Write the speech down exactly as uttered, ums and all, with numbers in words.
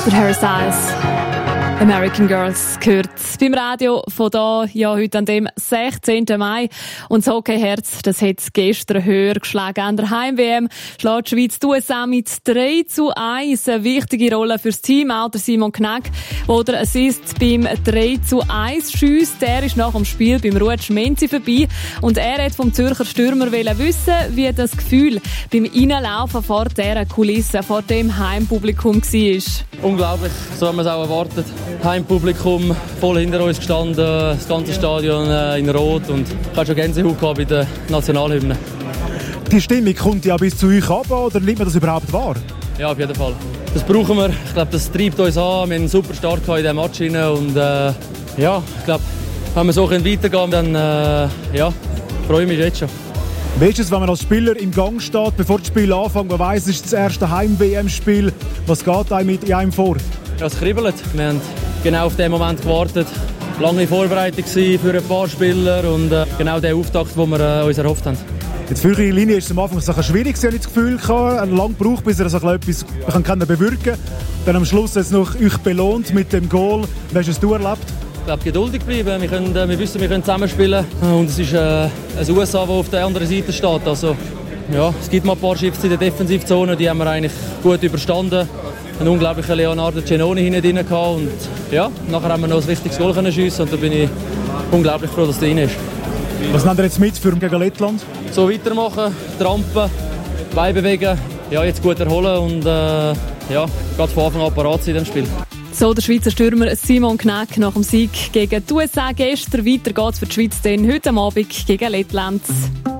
Der Harry Styles. American Girls gehört beim Radio von da, ja, heute an dem sechzehnten Mai. Und das Hockeyherz, das hat gestern höher geschlagen. An der Heim-W M schlägt die Schweiz die U S A mit drei zu eins. Eine wichtige Rolle fürs Team. Auch der Simon Knack, der den Assist beim drei zu eins schiesst. Der ist nach dem Spiel beim Ruud Menzi vorbei. Und er hat vom Zürcher Stürmer wissen, wie das Gefühl beim Reinlaufen vor dieser Kulisse, vor dem Heimpublikum war. Unglaublich, so haben wir es auch erwartet. Heimpublikum voll hinter uns gestanden, das ganze Stadion in Rot und ich hatte schon Gänsehaut bei der Nationalhymne. Die Stimmung kommt ja bis zu euch ab, oder nimmt man das überhaupt wahr? Ja, auf jeden Fall. Das brauchen wir. Ich glaube, das treibt uns an. Wir haben einen super Start in diesem Match rein und äh, ja, ich glaube, wenn wir so weitergehen können, dann äh, ja, freue ich mich jetzt schon. Wie ist es, wenn man als Spieler im Gang steht, bevor das Spiel anfängt, man weiss, es ist das erste Heim-W M-Spiel, was geht einem mit einem vor? Ja, es kribbelt. Wir haben genau auf diesen Moment gewartet. Lange Vorbereitung für ein paar Spieler und äh, genau den Auftakt, den wir äh, uns erhofft haben. Jetzt für eure Linie ist es am Anfang ein schwierig, habe ich das Gefühl gehabt. Lange gebraucht, bis ihr so etwas bewirken kann. Dann am Schluss jetzt noch euch belohnt mit dem Goal. Wie hast du es erlebt? Ich glaube, geduldig bleiben. Wir, können, wir wissen, wir können zusammenspielen. Und es ist äh, ein U S A, das auf der anderen Seite steht. Also, ja, es gibt mal ein paar Shifts in der Defensivzone, die haben wir eigentlich gut überstanden. Einen unglaublichen Leonardo Cenoni hinten drin gehabt. Und ja, nachher haben wir noch ein wichtiges Goal schiessen und da bin ich unglaublich froh, dass der drin ist. Was nehmt ihr jetzt mit für gegen Lettland? So weitermachen, trampen, Beine bewegen, ja, jetzt gut erholen und äh, ja, gerade von Anfang an parat sein in diesem Spiel. So der Schweizer Stürmer Simon Knack nach dem Sieg gegen die U S A gestern. Weiter geht's für die Schweiz dann heute Abend gegen Lettland.